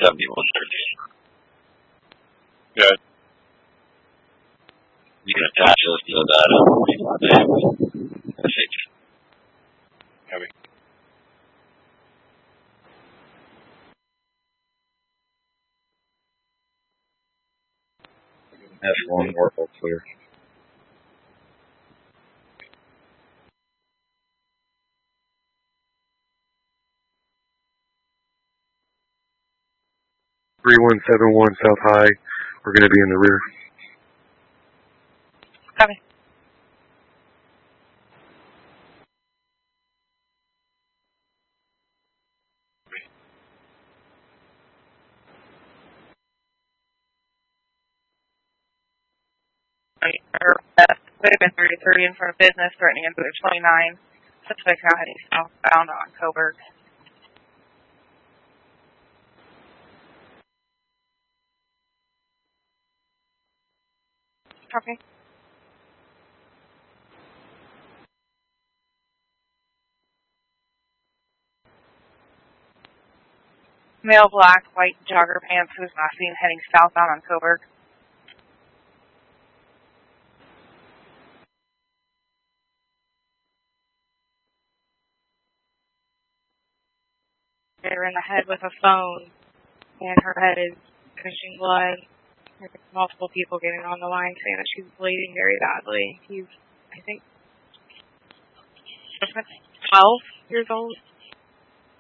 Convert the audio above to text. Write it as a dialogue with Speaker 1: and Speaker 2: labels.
Speaker 1: 7113.
Speaker 2: Good.
Speaker 1: You can attach this to that message.
Speaker 2: Heavy.
Speaker 1: That's one more all clear.
Speaker 3: (3171) South High. We're going to be in the rear.
Speaker 4: Copy. Would have been 33 in front of business, threatening into 29. Suspect now heading southbound on Coburg. Copy. Male black, white jogger pants who's not seen heading southbound on Coburg. Hit her in the head with a phone, and her head is gushing blood. There's multiple people getting on the line saying that she's bleeding very badly. He's, I think, 12 years old.